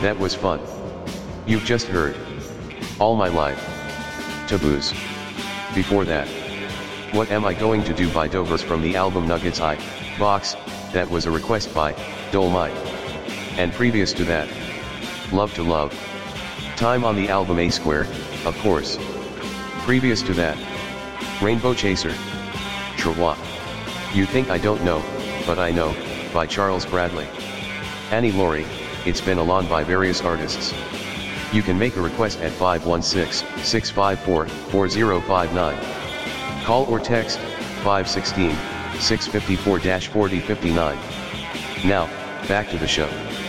That was fun. You've just heard All My Life, Taboos. Before that, What Am I Going to Do by Dovers from the album Nuggets I Box, that was a request by Dolomite. And previous to that, Love to Love, Time on the album A Square, of course. Previous to that, Rainbow Chaser, Travois. You Think I Don't Know, But I Know, by Charles Bradley. Annie Laurie, It's Been Along by various artists. You can make a request at 516-654-4059. Call or text 516-654-4059. Now, back to the show.